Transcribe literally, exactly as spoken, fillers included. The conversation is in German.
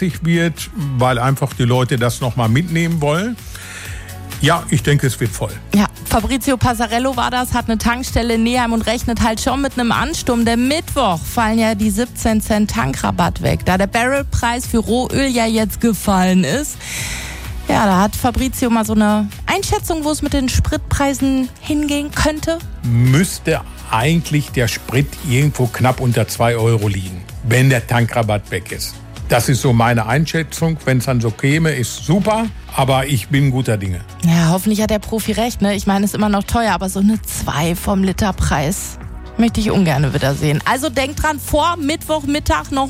stressig wird, weil einfach die Leute das nochmal mitnehmen wollen. Ja, ich denke, es wird voll. Ja, Fabrizio Passarello war das, hat eine Tankstelle in Neheim und rechnet halt schon mit einem Ansturm. Der Mittwoch fallen ja die siebzehn Cent Tankrabatt weg, da der Barrelpreis für Rohöl ja jetzt gefallen ist. Ja, da hat Fabrizio mal so eine Einschätzung, wo es mit den Spritpreisen hingehen könnte. Müsste eigentlich der Sprit irgendwo knapp unter zwei Euro liegen, wenn der Tankrabatt weg ist. Das ist so meine Einschätzung. Wenn es dann so käme, ist super, aber ich bin guter Dinge. Ja, hoffentlich hat der Profi recht, ne? Ich meine, es ist immer noch teuer, aber so eine zwei vom Literpreis möchte ich ungern wieder sehen. Also denkt dran, vor Mittwochmittag noch